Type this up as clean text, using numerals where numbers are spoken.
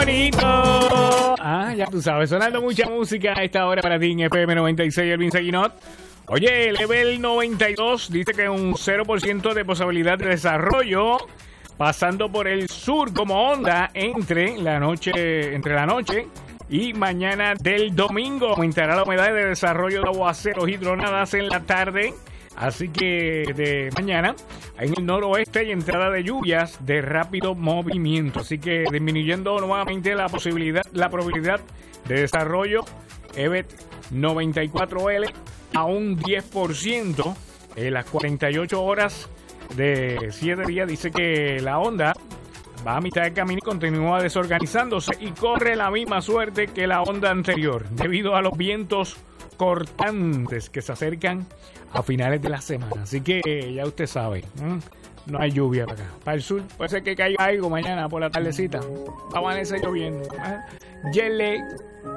bonito. Ya tú sabes, sonando mucha música a esta hora para ti en FM 96, Elvin Seguinot. Oye, Level 92 dice que un 0% de posibilidad de desarrollo pasando por el sur como onda entre la noche y mañana del domingo. Aumentará la humedad de desarrollo de aguaceros y tronadas en la tarde. Así que de mañana en el noroeste hay entrada de lluvias de rápido movimiento. Así que disminuyendo nuevamente la probabilidad de desarrollo EBET 94L a un 10% en las 48 horas de 7 días. Dice que la onda va a mitad de camino y continúa desorganizándose y corre la misma suerte que la onda anterior debido a los vientos cortantes que se acercan a finales de la semana. Así que ya usted sabe, no hay lluvia para acá. Para el sur puede ser que caiga algo mañana por la tardecita. Va a amanecer lloviendo. Yele